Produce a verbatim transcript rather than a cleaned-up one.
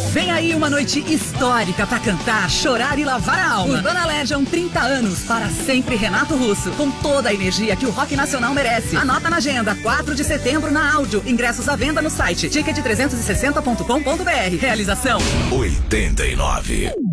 Vem aí uma noite histórica pra cantar, chorar e lavar a alma. Urbana Legend, trinta anos, para sempre Renato Russo, com toda a energia que o rock nacional merece. Anota na agenda, quatro de setembro na Áudio. Ingressos à venda no site ticket trezentos e sessenta ponto com ponto br. Realização oitenta e nove.